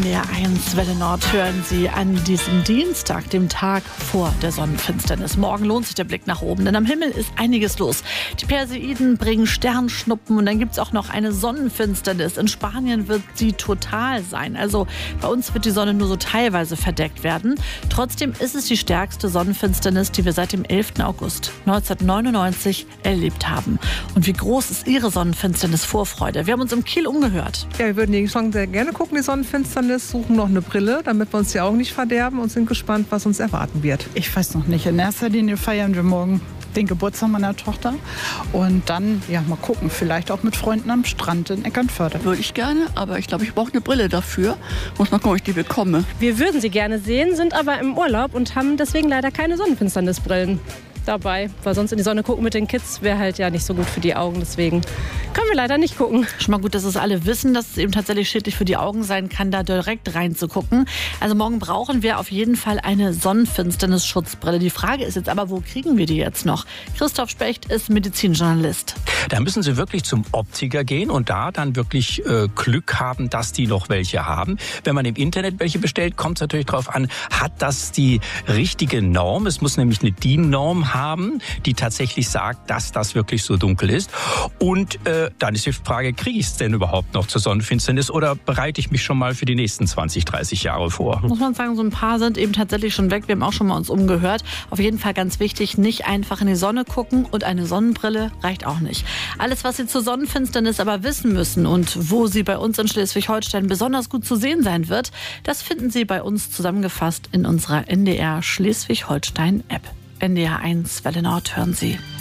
NDR 1 Welle Nord hören Sie an diesem Dienstag, dem Tag vor der Sonnenfinsternis. Morgen lohnt sich der Blick nach oben, denn am Himmel ist einiges los. Die Perseiden bringen Sternschnuppen und dann gibt es auch noch eine Sonnenfinsternis. In Spanien wird sie total sein. Also bei uns wird die Sonne nur so teilweise verdeckt werden. Trotzdem ist es die stärkste Sonnenfinsternis, die wir seit dem 11. August 1999 erlebt haben. Und wie groß ist Ihre Sonnenfinsternis-Vorfreude? Wir haben uns in Kiel umgehört. Ja, wir würden die schon sehr gerne gucken, die Sonnenfinsternis, suchen noch eine Brille, damit wir uns die Augen nicht verderben und sind gespannt, was uns erwarten wird. Ich weiß noch nicht. In erster Linie feiern wir morgen den Geburtstag meiner Tochter und dann, ja, mal gucken, vielleicht auch mit Freunden am Strand in Eckernförde. Würde ich gerne, aber ich glaube, ich brauche eine Brille dafür. Muss mal gucken, ob ich die bekomme. Wir würden sie gerne sehen, sind aber im Urlaub und haben deswegen leider keine Sonnenfinsternisbrillen dabei, weil sonst in die Sonne gucken mit den Kids wäre halt ja nicht so gut für die Augen, deswegen können wir leider nicht gucken. Schon mal gut, dass es alle wissen, dass es eben tatsächlich schädlich für die Augen sein kann, da direkt reinzugucken. Also morgen brauchen wir auf jeden Fall eine Sonnenfinsternis-Schutzbrille. Die Frage ist jetzt aber, wo kriegen wir die jetzt noch? Christoph Specht ist Medizinjournalist. Da müssen Sie wirklich zum Optiker gehen und da dann wirklich Glück haben, dass die noch welche haben. Wenn man im Internet welche bestellt, kommt es natürlich darauf an, hat das die richtige Norm? Es muss nämlich eine DIN-Norm haben, die tatsächlich sagt, dass das wirklich so dunkel ist. Und dann ist die Frage, kriege ich es denn überhaupt noch zur Sonnenfinsternis oder bereite ich mich schon mal für die nächsten 20, 30 Jahre vor? Muss man sagen, so ein paar sind eben tatsächlich schon weg. Wir haben auch schon mal uns umgehört. Auf jeden Fall ganz wichtig, nicht einfach in die Sonne gucken und eine Sonnenbrille reicht auch nicht. Alles, was Sie zur Sonnenfinsternis aber wissen müssen und wo sie bei uns in Schleswig-Holstein besonders gut zu sehen sein wird, das finden Sie bei uns zusammengefasst in unserer NDR Schleswig-Holstein-App. NDR 1 Welle Nord hören Sie.